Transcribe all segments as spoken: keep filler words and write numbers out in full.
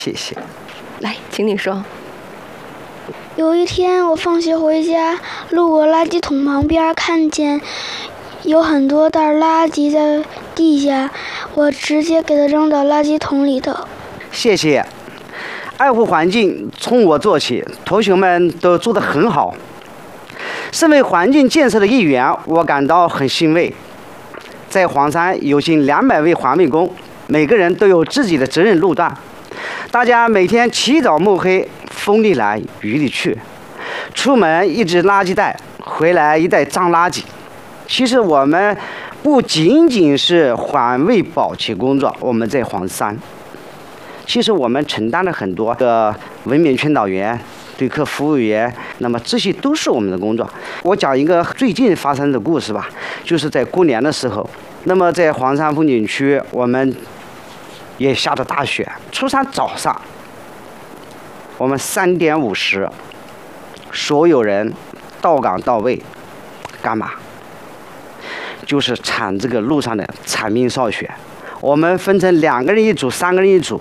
谢谢。 来，请你说。 有一天我放学回家，路过垃圾桶旁边，看见有很多袋垃圾在地下，我直接给它扔到垃圾桶里头。 谢谢。爱护环境从我做起，同学们都做得很好。身为环境建设的一员，我感到很欣慰。在黄山有近两百位环卫工，每个人都有自己的责任路段。大家每天起早摸黑，风里来雨里去，出门一只垃圾袋，回来一袋脏垃圾。其实我们不仅仅是环卫保洁工作，我们在黄山，其实我们承担了很多的文明劝导员、对客服务员，那么这些都是我们的工作。我讲一个最近发生的故事吧，就是在过年的时候，那么在黄山风景区，我们也下着大雪。初三早上，我们三点五十，所有人到岗到位，干嘛？就是铲这个路上的铲冰扫雪。我们分成两个人一组，三个人一组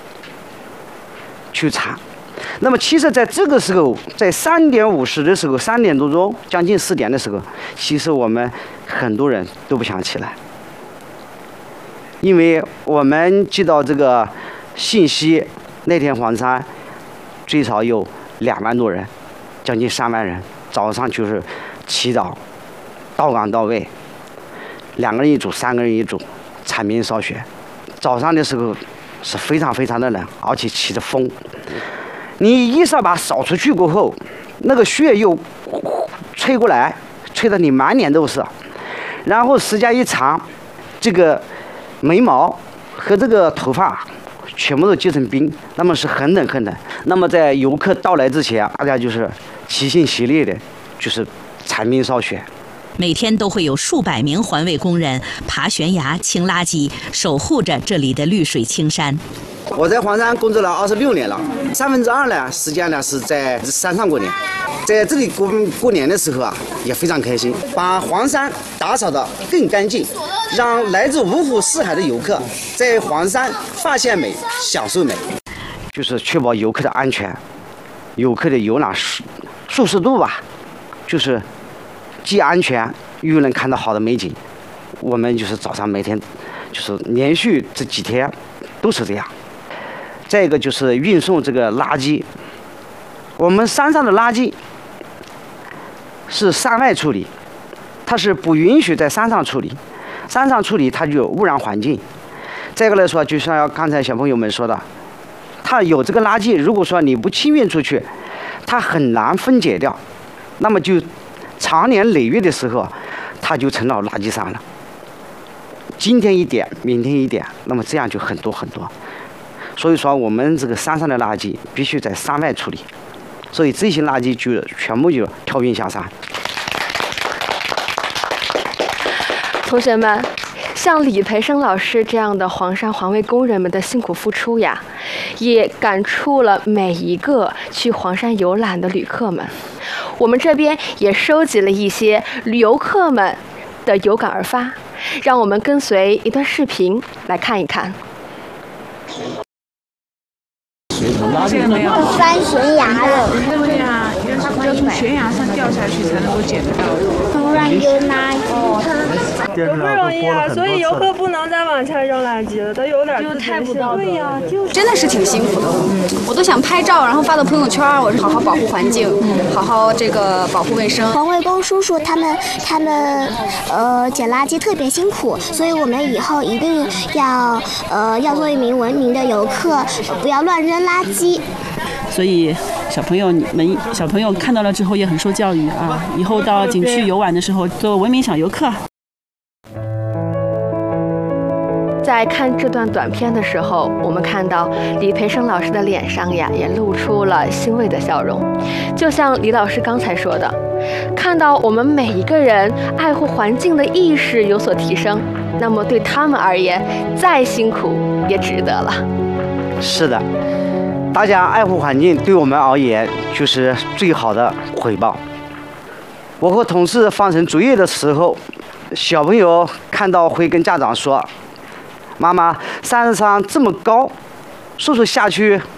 去铲。那么其实在这个时候，在三点五十的时候，三点多钟，将近四点的时候，其实我们很多人都不想起来，因为我们接到这个信息，那天黄山最少有两万多人，将近三万人，早上就是起早，到岗到位，两个人一组，三个人一组，铲冰扫雪。早上的时候是非常非常的冷，而且起着风。你一扫把扫出去过后，那个雪又吹过来，吹得你满脸都是，然后时间一长，这个眉毛和这个头发全部都结成冰，那么是很冷很冷。那么在游客到来之前，大家就是齐心协力的，就是铲冰扫雪。 每天都会有数百名环卫工人爬悬崖、清垃圾，守护着这里的绿水青山。 我在黄山工作了二十六年了，三分之二呢时间呢是在山上过年，在这里过过年的时候啊也非常开心，把黄山打扫得更干净，让来自五湖四海的游客在黄山发现美、享受美，就是确保游客的安全，游客的游览舒舒适度吧，就是既安全又能看到好的美景。我们就是早上每天就是连续这几天都是这样。再一个就是运送这个垃圾，我们山上的垃圾是山外处理，它是不允许在山上处理，山上处理它就污染环境。再一个来说，就像刚才小朋友们说的，它有这个垃圾，如果说你不清运出去，它很难分解掉，那么就长年累月的时候，它就成了垃圾山了。今天一点，明天一点，那么这样就很多很多。所以说，我们这个山上的垃圾必须在山外处理，所以这些垃圾就全部就跳运下山。 同学们，像李培生老师这样的黄山环卫工人们的辛苦付出呀，也感触了每一个去黄山游览的旅客们。我们这边也收集了一些游客们的有感而发，让我们跟随一段视频来看一看。 这个没有翻悬崖了， 对呀，要从悬崖上掉下去才能够捡得到。 突然有垃圾， 不容易啊，所以游客不能再往下扔垃圾了，它有点就太不道德了。 对呀，就真的是挺辛苦的。嗯，我都想拍照，然后发到朋友圈，我是好好保护环境，好好这个保护卫生。 环卫工叔叔他们他们呃捡垃圾特别辛苦，所以我们以后一定要呃要做一名文明的游客，不要乱扔垃圾。 所以小朋友你们小朋友看到了之后也很受教育啊，以后到景区游玩的时候做文明小游客。 在看这段短片的时候，我们看到李培生老师的脸上呀，也露出了欣慰的笑容。就像李老师刚才说的，看到我们每一个人爱护环境的意识有所提升，那么对他们而言，再辛苦也值得了。 是的，大家爱护环境对我们而言就是最好的回报。我和同事放成作业的时候，小朋友看到会跟家长说，妈妈，山上这么高， 叔叔下去